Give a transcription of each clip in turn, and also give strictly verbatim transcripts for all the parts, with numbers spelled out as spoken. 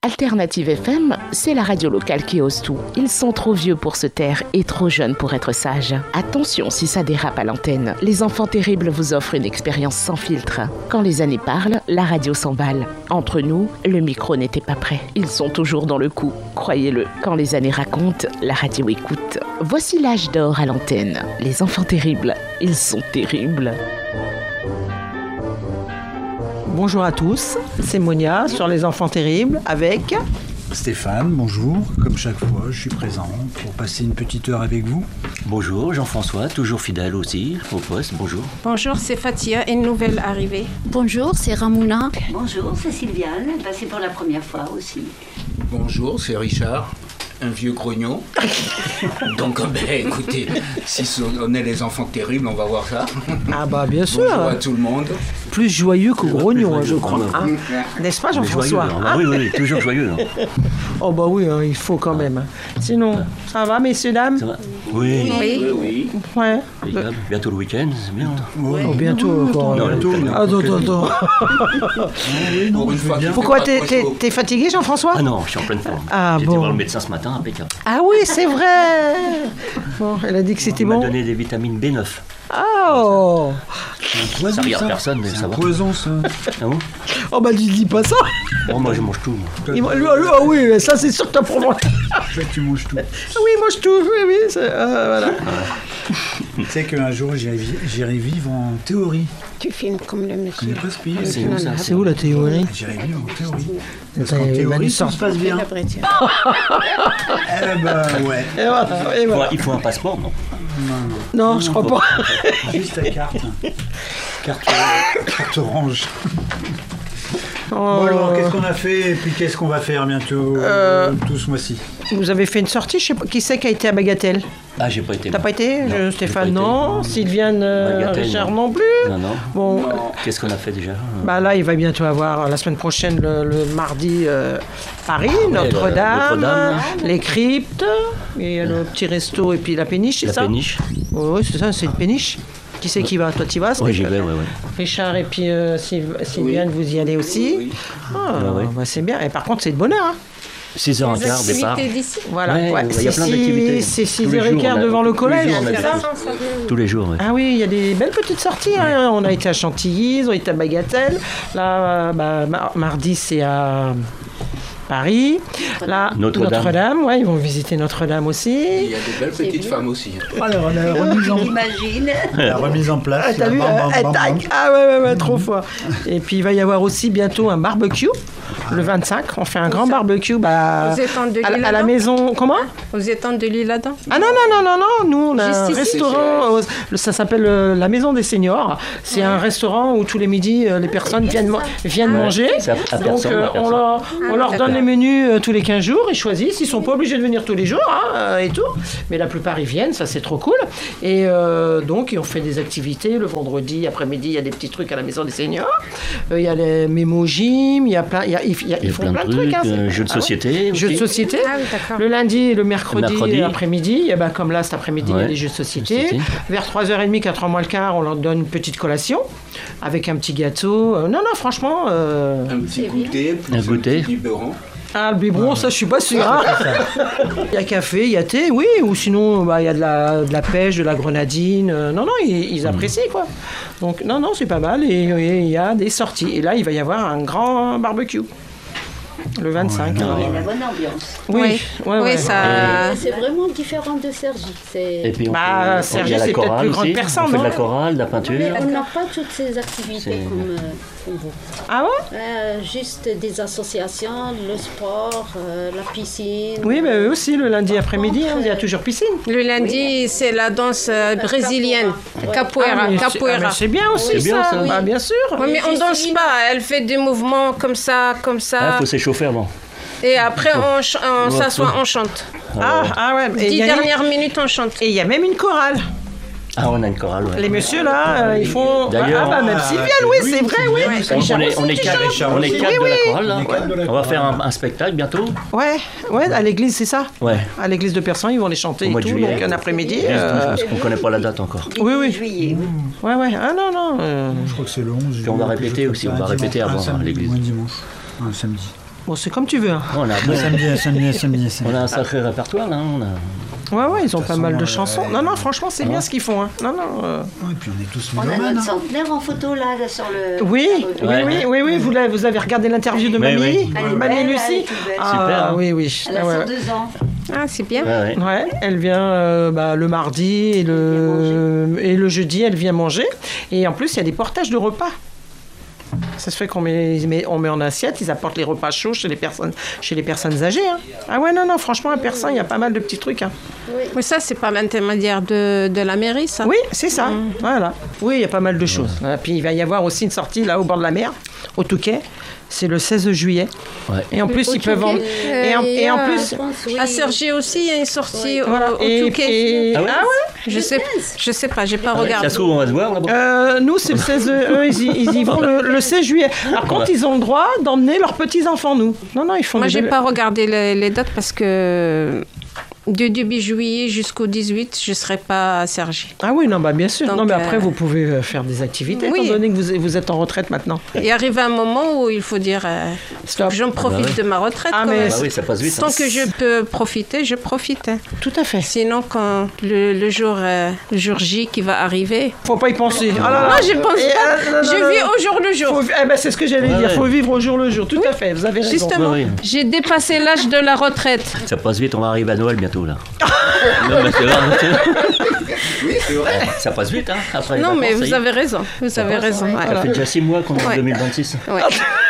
Alternative F M, c'est la radio locale qui ose tout. Ils sont trop vieux pour se taire et trop jeunes pour être sages. Attention si ça dérape à l'antenne. Les enfants terribles vous offrent une expérience sans filtre. Quand les années parlent, la radio s'emballe. Entre nous, le micro n'était pas prêt. Ils sont toujours dans le coup, croyez-le. Quand les années racontent, la radio écoute. Voici l'âge d'or à l'antenne. Les enfants terribles, ils sont terribles. Bonjour à tous, c'est Monia sur Les Enfants Terribles avec... Stéphane, bonjour. Comme chaque fois, je suis présent pour passer une petite heure avec vous. Bonjour, Jean-François, toujours fidèle aussi au poste, bonjour. Bonjour, c'est Fatia, une nouvelle arrivée. Bonjour, c'est Ramona. Bonjour, c'est Sylviane, c'est pour la première fois aussi. Bonjour, c'est Richard. Un vieux grognon. Donc, ben, écoutez, si on est les enfants terribles, on va voir ça. Ah bah bien sûr. Bonjour à tout le monde. Plus joyeux que grognon, je crois. Hein. N'est-ce pas, Jean-François, hein? Oui, oui, toujours joyeux. Hein. Oh bah oui, hein, il faut quand même. Sinon, ça va, messieurs, dames? Ça va? Oui. Oui, oui. Ouais. Bientôt le week-end, c'est bien. Oui. Oh, bientôt encore. Non, bientôt. Ah, attends, attends, attends. Oui, non, une fois Pourquoi t'es, t'es, t'es fatigué, Jean-François? Ah non, je suis en pleine forme. Ah, J'étais bon. voir le médecin ce matin, impeccable. Ah oui, c'est vrai. Bon, elle a dit que c'était Il bon. m'a donné des vitamines B neuf. Oh. poison, Ça regarde ça. personne, mais C'est ça un va. poison, ça. Ah bon? Oh bah dis, dis pas ça. Bon, moi je mange tout. Moi. Il, ah oui, ça c'est sûr que t'as pour manger. En fait, tu manges tout. Oui, mange tout, oui, oui. C'est, euh, voilà. Tu sais qu'un jour, j'irai, vi- j'irai vivre en théorie. Tu filmes comme le Je monsieur. connais pas ce pays. C'est où ça? C'est où la théorie? J'irai vivre en théorie. Parce Attends, qu'en il va nous théorie, tout sortir. se passe bien. Eh ben, ouais. Et voilà, et Il faut, voilà. il faut un passeport, non? Non, je crois pas. Juste ta carte. Carte, carte orange. Oh. Bon alors, qu'est-ce qu'on a fait et puis qu'est-ce qu'on va faire bientôt euh... tout ce mois-ci? Vous avez fait une sortie, je sais pas, qui c'est qui a été à Bagatelle? Ah, j'ai pas été. T'as moi. pas été? Non, Je- j'ai Stéphane, pas été. non. Sylviane, euh, Bagatelle, Richard, non. non plus. Non, non. Bon, Qu'est-ce qu'on a fait déjà? bah là, il va bientôt avoir, la semaine prochaine, le, le mardi, euh, Paris, ouais, Notre-Dame, le- Notre-Dame. les cryptes, et le petit resto, et puis la péniche, c'est La ça? péniche? Oui, c'est ça, c'est une péniche. Qui c'est qui va? Toi, tu y vas? Oui, j'y Stéphane? vais, ouais, ouais. Richard et puis euh, Syl- Sylviane, vous y allez aussi? Oui. Ah, Ouais, ouais. bah, c'est bien. Et par contre, c'est de bonheur. Hein. six heures quinze, départ. Activités d'ici. Voilà. Ouais, Ouais, ouais, c'est il y a plein six- d'activités. C'est Tous six les heures jours, quinze on a- devant le tous les collège. jours, on a c'est des- ça? Tous les jours, ouais. Ah oui, il y a des belles petites sorties. Hein. On a été à Chantilly, on a été à Bagatelle. Là, bah, mar- mardi, c'est à Paris. Là, Notre-Dame. Notre-Dame, ouais, ils vont visiter Notre-Dame Il aussi. y a des belles petites femmes aussi. Alors, la remise en, Imagine. la remise en place. Ah, t'as là, vu? bam, bam, euh, bam, tac. bam. Ah ouais, ouais, ouais, trop fort. Et puis, il va y avoir aussi bientôt un barbecue. Le vingt-cinq, on fait un grand barbecue bah, Vous êtes en de à, la- à la Lille-Adam? maison. Comment? Vous êtes en de Lille-Adam? Ah non, non, non, non, non, nous on a Juste un ici. restaurant, euh, ça s'appelle euh, la Maison des Seniors. C'est un restaurant où tous les midis euh, les personnes viennent, ma- viennent manger. C'est à- à Donc personne, euh, à on personne. leur, on leur donne les menus euh, tous les quinze jours, ils choisissent, ils sont pas obligés de venir tous les jours hein, euh, et tout. Mais la plupart ils viennent, ça c'est trop cool. Et euh, donc on fait des activités, le vendredi après-midi il y a des petits trucs à la Maison des Seniors. Euh, Il y a les mémo gym, il y a plein, il y a- il y a- Il y ils a font plein de plein de trucs. trucs, hein, c'est- euh, jeux de Ah ouais. société. Jeux de aussi. société. Ah oui, d'accord. Le lundi et le mercredi, Le mercredi. après-midi, et ben comme là cet après-midi, il y a Ouais. des jeux de société. Société. Vers trois heures trente, quatre heures moins le quart, on leur donne une petite collation avec un petit gâteau. Euh, non, non, franchement. euh, Un petit goûter, plus Un goûter. petit biberon. Ah, le biberon, ça, je suis pas sûr. hein. Il y a café, il y a thé, oui, ou sinon, bah, il y a de la, de la pêche, de la grenadine. Euh, non, non, ils, ils apprécient, quoi. Donc, non, non, c'est pas mal. Et et il y a des sorties. Et là, il va y avoir un grand barbecue. Le vingt-cinq. Il y alors. a la bonne ambiance. Oui, ouais, Oui, ouais. ça. C'est vraiment différent de Sergi. C'est... Et puis on Bah, fait, Sergi, il y a la c'est peut-être chorale plus grande aussi. personne, On fait de la non chorale, de la peinture. Mais on n'a pas toutes ces activités C'est- comme, euh, comme vous. Ah ouais? Euh, juste des associations, le sport, euh, la piscine. Oui, mais eux aussi, le lundi après-midi, hein, il y a toujours piscine. Le lundi, c'est la danse euh, brésilienne. Ouais. Capoeira. Ah, mais c'est- ah, Capoeira. mais c'est bien aussi, C'est bien, ça. ça. Bah, bien sûr. Oui, mais on Juste danse une- pas. Elle fait des mouvements comme ça, comme Il ça. faut s'échauffer avant. Et après, on, ch- on Ouais. s'assoit, on chante. Ah, ah ouais. Et il Dix y a- dernières minutes, on chante. et il y a même une chorale. Ah, on a une chorale, ouais. Les messieurs, là, euh, ils font... D'ailleurs- ah, bah, même Ah, Sylviane, oui, c'est vrai, oui. On, on est, on est quatre, Richard on est aussi. quatre Oui, de la oui. chorale, là. On est quatre de la On va chorale. faire un, un spectacle bientôt. Ouais, ouais, à l'église, c'est ça? Ouais. À l'église de Persan, ils vont les chanter Au et mois de tout, juillet. donc un après-midi. Juste, euh, parce qu'on connaît pas la date encore. Oui, oui. Juillet, oui. Ouais, ouais. Ah non, non. euh, Je crois que c'est le onze. Puis on va juillet, répéter quelque chose aussi, comme on ça, va un répéter dimanche, avant, un samedi à l'église. ou un dimanche, un samedi. Bon, c'est comme tu veux. Hein. On a, Moi, ça me dit, ça me dit, ça me dit, ça me on dit. a un sacré répertoire, là. On a... Ouais, ouais, ils ont pas façon, mal de euh, chansons. Non, non, franchement, c'est Ah. bien ce qu'ils font. Hein. Non, non. euh, Ouais, et puis on est tous On a mélomanes. notre hein. centenaire en photo là, là, sur le. Oui, sur le- oui, Ouais. oui, oui, oui. Vous, l'avez- vous avez regardé l'interview de Oui, Mamie, oui. Elle est Mamie belle, elle Lucie. est toute belle. Ah, Super, hein. oui, oui. Elle a Ouais, ouais. cent deux ans. Ah, c'est bien. Ouais, ouais. Ouais, elle vient euh, bah, le mardi et le, et le jeudi, elle vient manger. Et en plus, il y a des portages de repas. Ça se fait qu'on met, met- on met en assiette, ils apportent les repas chauds chez les personnes, chez les personnes âgées. Hein. Ah ouais, non, non, franchement, à Persan, il y a pas mal de petits trucs. Hein. Mais ça, c'est par l'intermédiaire de, de la mairie, ça. Oui, c'est ça. Voilà. Oui, il y a pas mal de choses. Voilà. Puis il va y avoir aussi une sortie là au bord de la mer, au Touquet. C'est le seize juillet. Ouais. Et en plus, Au ils peuvent en... Touquet. Et en, Euh, et en il y a- plus... Je pense, oui. À Cergy aussi, il y a une sortie au, Voilà. au Et, Touquet. et- Ah ouais ah ouais Je sais, je sais pas, j'ai pas regardé. Ça se trouve, on va se voir là-bas. Euh, nous, c'est le seize. Eux, ils y, ils y vont le, le seize juillet. Par contre, ils ont le droit d'emmener leurs petits-enfants, nous. Non, non, ils font Moi, des j'ai belles- pas regardé les, les dates parce que du début juillet jusqu'au dix-huit, je serai pas à Cergy. Ah oui, non, bah bien sûr. Donc, non, mais après, euh, vous pouvez euh, faire des activités, Oui. étant donné que vous, vous êtes en retraite maintenant. Il arrive un moment où il faut dire euh, Stop. j'en profite Ah bah oui. de ma retraite. Ah, quand mais même. Bah oui, ça passe vite. Tant hein. que je peux profiter, je profite. hein. Tout à fait. Sinon, quand le, le jour, euh, le jour J qui va arriver, Faut pas y penser. Ah, là, là. ah, je pense Et, pas. euh, non, non, Je non, vis non. au jour le jour. Faut- eh ben, c'est ce que j'allais Ouais, dire. ouais. Faut vivre au jour le jour. Tout à fait. Vous avez raison. Justement, Ouais, oui. j'ai dépassé l'âge de la retraite. Ça passe vite, on va arriver à Noël bientôt là. Non, mais c'est vrai, Oui, c'est vrai. ça passe vite, hein. Après les Non, vacances, mais ça y vous est. avez raison. Vous avez raison. ouais. Ça fait déjà six mois qu'on est en Ouais. deux mille vingt-six. Ouais.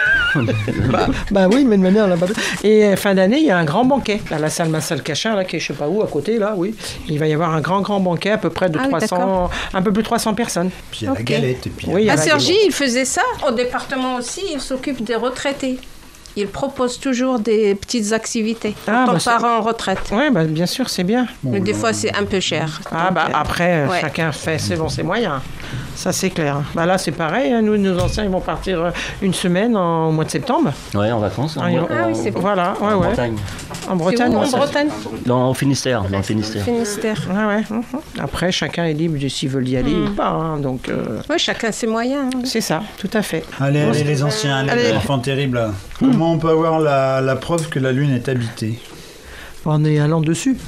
Bah, bah oui, mais de manière, là, et euh, fin d'année, il y a un grand banquet à la salle Marcel Cachin, là, qui est je sais pas où, à côté, là, oui. Il va y avoir un grand, grand banquet, à peu près de Ah oui, trois cents, d'accord. un peu plus de trois cents personnes. Puis il y a Ok. la galette. Et puis il y a- Oui, il y a À la- Cergy, il faisait ça. Au département aussi, il s'occupe des retraités. Il propose toujours des petites activités Ah, quand bah, on c'est- part en retraite. Oui, bah, bien sûr, c'est bien. Mais des fois, c'est un peu cher. Ah Donc, bah euh, après, euh, ouais. chacun fait selon ses moyens. Ça, c'est clair. Bah là, c'est pareil. hein. Nous, nos anciens, ils vont partir euh, une semaine en, au mois de septembre. Ouais, en vacances. Ah, ils vont- Ah oui, c'est bon. Voilà, ouais, en ouais. Bretagne. En C'est Bretagne. où, ouais, en ça- Bretagne Dans le Finistère. Dans le Finistère. Finistère. Ouais, ouais. mhm. Après, chacun est libre de s'ils veulent y aller ou pas. hein. Donc, euh, Oui, chacun ses moyens. hein. c'est ça, tout à fait. Allez, allez, les anciens, allez, Allez. les enfants terribles. là. Comment on peut avoir la, la preuve que la Lune est habitée? En y allant dessus.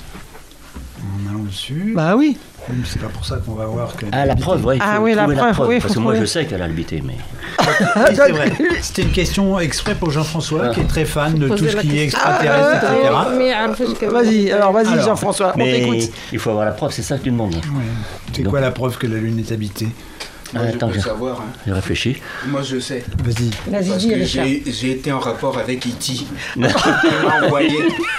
En allant dessus. Bah oui. Oui, mais c'est pas pour ça qu'on va voir que. Ah, la preuve, ouais, il faut Ah oui, la trouver preuve, oui, parce faut que moi, trouver. je sais qu'elle a habité, mais... Oui, c'est vrai. C'était une question exprès pour Jean-François, qui est très fan de Poser tout ce la qui est question. extraterrestre, Ah, et cetera. Mais, ah, parce que- Vas-y, alors vas-y, Alors, Jean-François, on Mais t'écoute. il faut avoir la preuve, c'est ça que tu demandes. Ouais. C'est Donc- quoi la preuve que la Lune est habitée? Moi, je Attends, peux je- savoir. hein. J'ai réfléchi. Moi, je sais. Vas-y. Vas-y, Parce dis, que Richard. j'ai j'ai été en rapport avec E T Il m'a envoyé.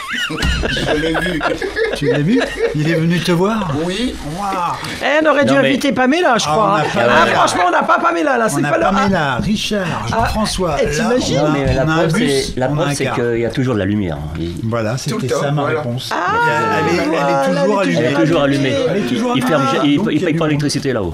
Je l'ai vu. Tu l'as vu? Il est venu te voir? Oui. Waouh! Eh, on aurait dû Non, mais- inviter Pamela, je Ah, crois. on hein. a Ah, Pamela. franchement, on n'a pas Pamela, là. On C'est a pas le. Pamela, Richard, Jean-François. eh, Là, t'imagines on a- Non, mais la on a un preuve, bus, c'est, la on a preuve, un c'est car. qu'il y a toujours de la lumière. Il- Voilà, Tout c'était le temps, ça ma voilà. réponse. Ah, elle, est, elle est voilà, toujours elle est Elle allumée. est toujours allumée. Elle est toujours Il ferme, allumée. il, Donc, il il y a paye du pas monde. l'électricité là-haut.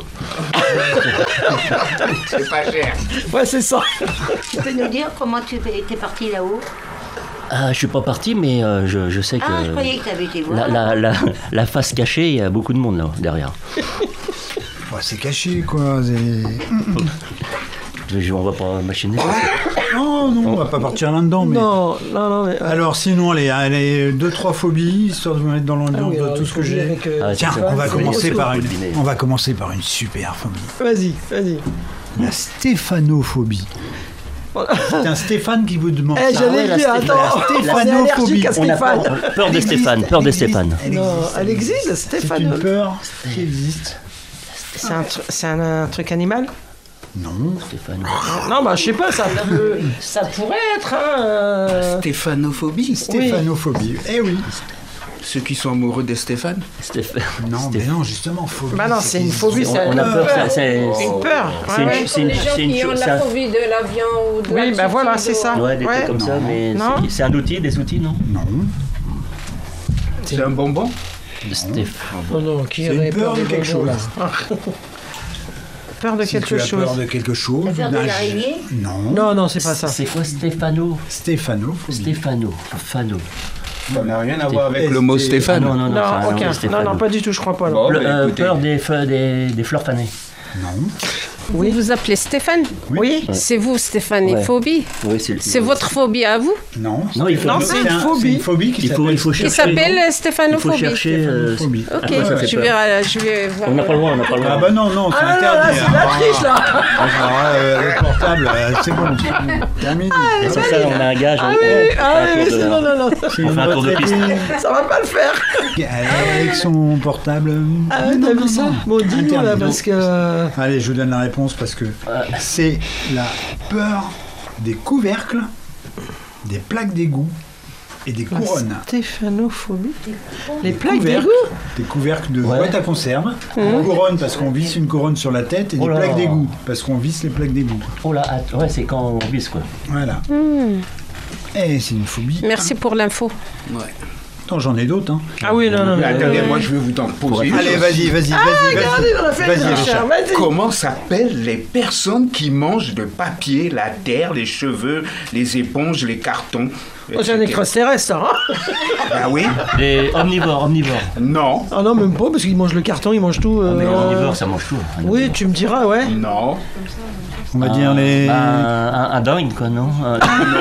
C'est pas cher. Ouais, c'est ça. Tu peux nous dire comment tu étais parti là-haut? Ah, je suis pas parti, mais euh, je, je sais que Ah, je croyais que tu avais été voir. la, la, la, la face cachée, il y a beaucoup de monde là derrière. Ouais, c'est caché, quoi. c'est- Je, on va pas machiner. Non, non, on va pas partir là-dedans. Mais... Non, non, non. Mais... Alors, sinon, allez, allez, deux, trois phobies, histoire de vous mettre dans l'ambiance Ah oui, de alors, tout il ce faut que dire j'ai. avec, euh, Ah, Tiens, c'est on va ça. commencer C'est par au une. dîner. On va commencer par une super phobie. Vas-y, vas-y. La stéphanophobie. C'est un Stéphane qui vous demande Eh, ça. j'allais ouais, la le dire, Stéphane- attends, la on est stéphanophobie. allergique à On a Stéphane. peur, peur des Elle existe, Stéphane, peur des elle existe, Stéphane. elle Non, existe. elle existe, C'est Stéphane. une peur qui existe. C'est un, tru- c'est un, un truc animal? Non. Stéphane. Non, bah je sais pas, ça, peut- ça pourrait être, hein. euh, Stéphanophobie. Stéphanophobie. Eh oui. Ceux qui sont amoureux de Stéphane. Stéphane. Non, mais Stéphane. non, justement, phobie. Bah non, c'est une phobie, On, c'est on a peur, ça, c'est, Une peur. c'est une, ouais, ouais. c'est une, Les gens c'est une qui ont chose- c'est la un- phobie de l'avion ou de Oui, bah voilà, c'est ça. ouais, des Ouais. trucs comme ça, mais Non. c'est, c'est un outil, des outils, non? Non. C'est un bonbon. Stéphane. Oh non, qui C'est une aurait peur de des quelque bonbons, chose. là. Peur de Si quelque tu as chose. peur de quelque chose. La peur de d'un- l'araignée? Non. Non, non, c'est pas ça. C'est quoi Stéphano? Stéphanophobie. Stéphano. Fano. Ça n'a rien à voir avec Sté- le mot Sté- Stéphane. Ah non, non, non, Non, ça a rien à aucun. voir, Non, Stéphano. non, pas du tout, je crois pas. non. Bon, Le- bah, euh, écoutez. peur des, feux- des, des fleurs fanées. Non. Oui. Vous vous appelez Stéphane? Oui. Ouais. C'est vous, stéphanophobie? Oui, c'est le C'est votre phobie à vous? Non, Non, il faut, Non, c'est une un- phobie. c'est une phobie qui il faut, il faut Qui chercher. s'appelle Il faut stéphanophobie. chercher. euh, Phobie. Ok, Après, ça fait je peur. vais, euh, je vais voir. On n'a pas le droit, on n'a pas le Ah droit. bah non, non, c'est Ah là là, interdit. c'est de la hein. triche là. Ah, genre, euh, le portable, euh, c'est bon. Terminé. C'est ça, on a un gage. Ah on- oui, on ah fait un oui, tour de- non, non, non. C'est On une fait un tour de retraitée Ça va pas le faire. avec son portable. Ah Non, ouais, non, t'as non, vu ça? non. Bon, dis-moi là, Interdit. parce que. Allez, je vous donne la réponse parce que c'est la peur des couvercles, des plaques d'égout et des couronnes. Stéphanophobie. Les plaques Couvercles, d'égout. Des couvercles de Ouais. boîte à conserve, une couronne parce qu'on visse une couronne sur la tête et Oh des là. plaques d'égout parce qu'on visse les plaques d'égout. Oh là, att- ouais, c'est quand on vise quoi. Voilà. Et c'est une phobie. Merci pour l'info. Ouais. Attends, j'en ai d'autres. Hein. Ah oui, non, non, Mais mais. attendez, euh, moi je vais vous en poser. une Allez, chose. vas-y, vas-y, vas-y. Regardez dans la vas-y. fête, Vas-y, Richard, Richard. vas-y. Comment s'appellent les personnes qui mangent de papier, la terre, les cheveux, les éponges, les cartons? Oh, j'ai un extraterrestre, hein. Ah oui? Les omnivores, omnivores. Non, Ah non, même pas, parce qu'ils mangent le carton, ils mangent tout. euh, Mais les euh, omnivores, ça mange tout. Oui, tu me diras, ouais. non. On va dire les. Un, un, un dingue quoi, non Un-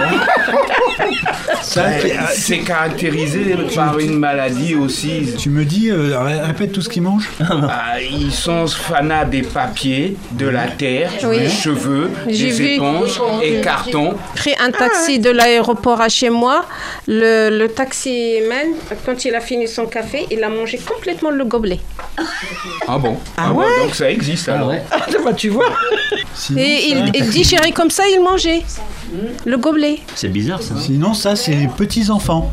Ça, Euh, qui- ah, C'est caractérisé par une maladie aussi. tu me dis, euh, ré- répète tout ce qu'ils mangent. Ah, ils sont fanats des papiers, de la terre, Oui. des cheveux, J'ai des vu. éponges et cartons. Pris un taxi de l'aéroport à chez moi. Le, le taximan, quand il a fini son café, il a mangé complètement le gobelet. Ah bon? Ah bon, ouais? donc ça existe Ah alors. ouais. Ah, bah, tu vois. Sinon, Et ça- il, il digérait comme ça, il mangeait. Le gobelet. C'est bizarre ça. Sinon, ça, c'est les petits-enfants.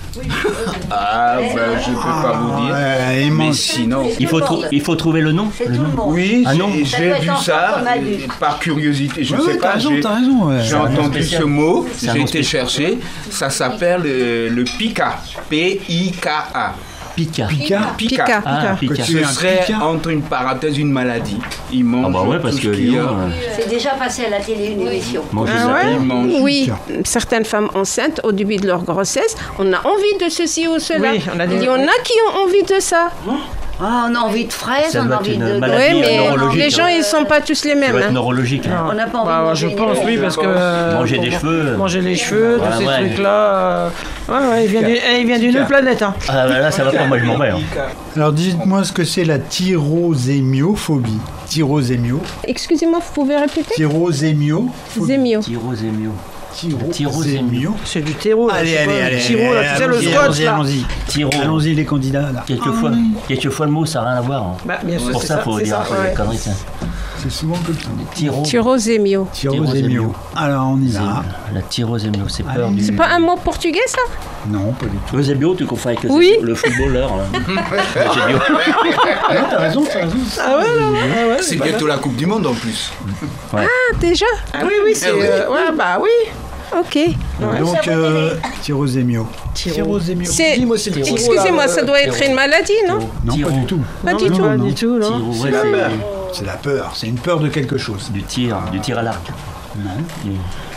Ah, ben, je peux pas vous dire. Ouais, ils Mais mangent. sinon. Il faut, trou- il faut trouver le nom. C'est le tout le nom. monde. Oui, Ah j'ai- non. j'ai Ça doit vu être ça enfant comme adulte. euh, par curiosité. Je Ouais, sais ouais, pas. t'as raison, j'ai- t'as raison. ouais. J'ai un nom entendu spécial. ce mot, C'est un j'ai nom été spécial. chercher. Ça s'appelle euh, le pica. P I K A. Pica. Pika. Pica. Ah, pica. Tu Ce es un serait pica. entre une parenthèse une maladie. Ils mangent Ah bah ouais, parce tout que ce qu'il y a. Lyon, euh, C'est déjà passé à la télé une émission. manger Ah de la ouais terre. Ils mangent. Oui, certaines femmes enceintes, au début de leur grossesse, on a envie de ceci ou cela. Oui, on a des- Il y en a qui ont envie de ça. Ah, on a envie de fraises, Ça on doit a être envie une de... maladie Oui, mais neurologique, les gens, hein. ils sont pas tous les Ça mêmes. doit être hein. neurologique. hein. On n'a pas envie Bah, de je manger une pense, oui, fraise. parce que. euh, Manger des pour- cheveux. Manger les cheveux, Voilà, tous ces ouais. trucs-là. euh, Ouais, ouais, il vient du- eh, il vient d'une autre planète, hein. Ah bah là, ça va pas, moi je m'en vais. hein. Alors, dites-moi ce que c'est la tyrosémiophobie. Tyrosémio. Excusez-moi, vous pouvez répéter Tyrosémio. Zémio. Tyrosémio. Tyrosémio. C'est du terreau, là. Allez, je sais allez, pas, allez. le Tiro, là, tu sais, le allons-y, scotch, allons-y, là. allons-y. Tyro. Allons-y, les candidats, là. Quelquefois, quelquefois le mot ça n'a rien à voir. hein. Bah, bien sûr, Pour c'est ça, ça, faut c'est dire ça, un peu ouais. des conneries. ça. C'est souvent comme ça. Tyro. Tyrozémio. Tyrosémio. Alors, on y va. La tyrosémio, c'est peur Allez. du. C'est pas un mot portugais, ça? Non, pas du tout. Tyrosémio, tu confonds avec le, Oui. le footballeur. là. Eusebio. Non, t'as raison, t'as raison. Ah ouais, non, ah ouais, C'est bah, bientôt la Coupe du Monde en plus. Ah, déjà? Ah oui, oui, c'est. Eh oui. euh, Ouais, bah oui. Ok. Donc, euh, tyrosémio. Tyrosémio. C'est... Dis-moi, c'est le Tiro, là, Excusez-moi, ça euh, doit être une maladie, non? Non, Tyro. pas du tout. Pas non, du non, tout. Pas du tout, non. Tyro, ouais, C'est la peur. c'est C'est la peur. C'est une peur de quelque chose. du tir, du tir à l'arc. Non.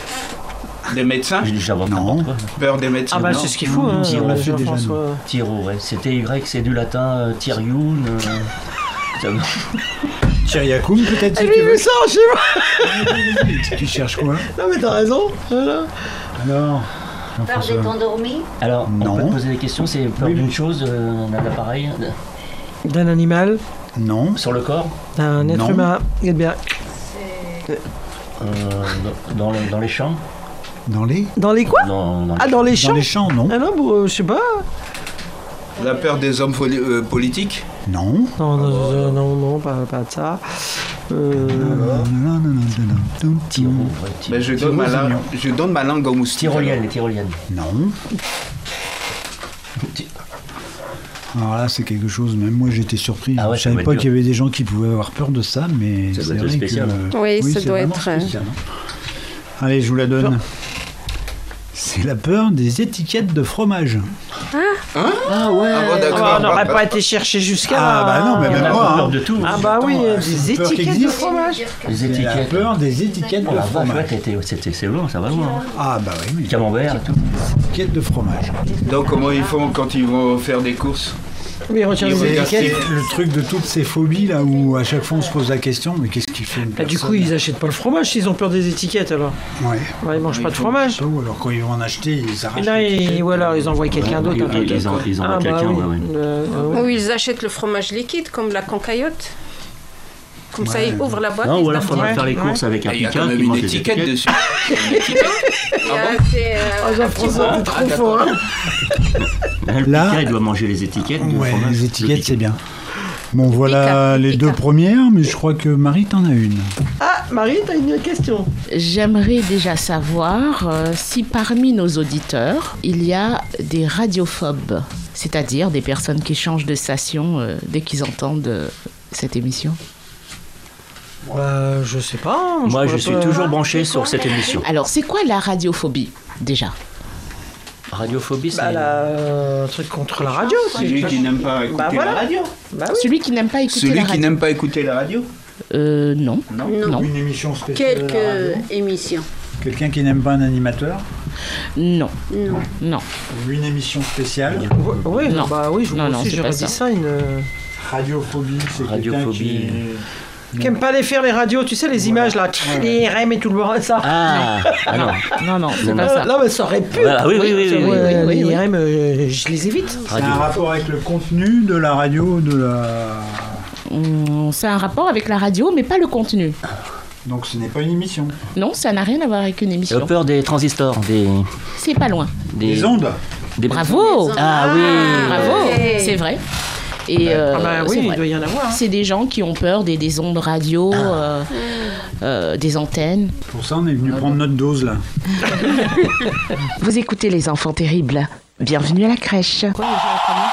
Des médecins? J'invente Non. n'importe quoi. Peur des médecins? Ah bah non. c'est ce qu'il faut, hein, Tiro, on l'a fait déjà, Jean-François. Tyro, ouais. C'était grec, c'est du latin, euh, Tyrion. euh, ça me- Tyriacoum, peut-être, si J'ai tu veux. vu ça chez moi. Tu cherches quoi? Non mais t'as raison. Voilà. Alors, Peur Jean-François. d'être endormi. Alors, on Non. peut te poser des questions, c'est peur Oui, oui. d'une chose, euh, d'un appareil, euh, D'un animal, Non. sur le corps, d'un être Non. humain. Eh bien, euh, dans, dans le- dans les champs. Dans les dans les quoi? Dans, dans les Ah, dans les Dans champs. les champs, non. Ah non, bon, euh, je sais pas. La peur des hommes foli- euh, politiques? Non. Non, non, non, non, non, pas, pas de ça. Euh, Tyro, ouais, Tyro. Ben, je, donne ma langue, je donne ma langue au moustique. Tyrolienne, les tyroliennes. Non. Alors là, c'est quelque chose, même moi j'étais surpris. Ah ouais, Je ça savais doit pas être qu'il y avait des gens qui pouvaient avoir peur de ça, mais Ça doit c'est être vrai spécial, que... hein. Oui, ça c'est doit vraiment être, euh, spécial, hein. Allez, je vous la donne. C'est la peur des étiquettes de fromage. Ah ouais. Ah bon, ah bah, d'accord. on n'aurait pas été chercher jusqu'à. Ah bah non, mais On même a moi. peur hein. de tout. Ah bah oui, Attends, des c'est une peur qui étiquettes de existe. fromage. Les C'est la étiquettes. peur des étiquettes Oh de la vache, ouais, fromage. t'étais- c'était- c'est loin, ça va loin. hein. Ah bah oui, mais Camembert et tout. étiquettes de fromage. Donc comment ils font quand ils vont faire des courses? Mais il retire les C'est étiquettes. c'est le truc de toutes ces phobies là où à chaque fois on se pose la question mais qu'est-ce qu'il fait une Bah, personne? du coup, ils achètent pas le fromage s'ils ont peur des étiquettes alors. Ouais. Ouais, ils mangent pas de fromage. Ou alors quand ils vont en acheter, ils Et arrachent. là, l'étiquette. ils, ou alors ils envoient quelqu'un d'autre. Ils- un truc. ils en- ils envoient Ah, bah quelqu'un, oui. ouais, ouais. Euh, euh, Ou ils achètent le fromage liquide, comme la concaillotte. Comme ça, Ouais. ils ouvrent la boîte. Non, ils ou alors se il faudra tapent. faire les courses avec un Il y a picard quand même qui une mange les étiquette étiquettes. dessus. Une étiquette. Il y a- c'est, euh, Ah, Jean-François, t'es trop fort. hein. Là, le Là- picard, il doit manger les étiquettes. de Ouais, fromage. les Le étiquettes picard. c'est bien. Bon voilà Picard, les picard. deux premières, mais je crois que Marie t'en as une. Ah, Marie, t'as une question. J'aimerais déjà savoir euh, si parmi nos auditeurs, il y a des radiophobes, c'est-à-dire des personnes qui changent de station euh, dès qu'ils entendent euh, cette émission. Euh, je sais pas. Moi, je pourrais suis pas- toujours branché sur cette émission. Alors, c'est quoi la radiophobie, déjà? Radiophobie, c'est... Bah, là, euh, un truc contre la radio. c'est- Celui qui n'aime pas écouter Bah, voilà. la radio. Bah oui. Celui qui n'aime pas écouter Celui la qui radio. n'aime pas écouter la radio. Euh, non. Non. Non. Une émission spéciale. de la radio. Quelques émissions. Quelqu'un qui n'aime pas un animateur. Non. Non. Non. Ou une émission spéciale. Oui, Non. bah oui, je Non, moi non, aussi c'est j'aurais pas dit ça. ça. Une... Radiophobie, c'est quelqu'un Radiophobie. qui... Qui aime pas les faire les radios, tu sais, les images là, les R M et tout le monde, ça. Ah, ah non. Non, non, c'est Non, pas non. ça. Non, mais ça aurait pu. Voilà, oui, oui, oui, oui, oui. Ouais, oui, les oui. R M, euh, je les évite. C'est Radio. un rapport avec le contenu de la radio, de la... Hum, C'est un rapport avec la radio, mais pas le contenu. Donc ce n'est pas une émission. Non, ça n'a rien à voir avec une J'ai émission. peur des transistors, des... C'est pas loin. des Les ondes. des- Bravo. Ah oui. Bravo. ok. C'est vrai. Et euh, Ah bah c'est oui, il vrai. doit y en avoir. hein. C'est des gens qui ont peur des, des ondes radio, euh, euh, des antennes. Pour ça, on est venu prendre notre dose là. Vous écoutez Les Enfants Terribles. Bienvenue à la crèche. Quoi, les gens, comment